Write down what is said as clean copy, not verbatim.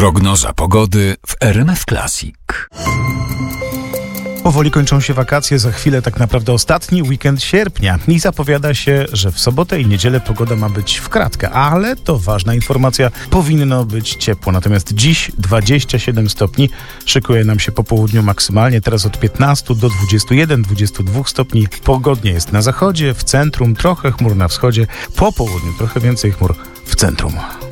Prognoza pogody w RMF Classic. Powoli kończą się wakacje, za chwilę tak naprawdę ostatni weekend sierpnia i zapowiada się, że w sobotę i niedzielę pogoda ma być w kratkę, ale to ważna informacja, powinno być ciepło, natomiast dziś 27 stopni, szykuje nam się po południu maksymalnie, teraz od 15 do 21-22 stopni, pogodnie jest na zachodzie, w centrum, trochę chmur na wschodzie, po południu trochę więcej chmur w centrum.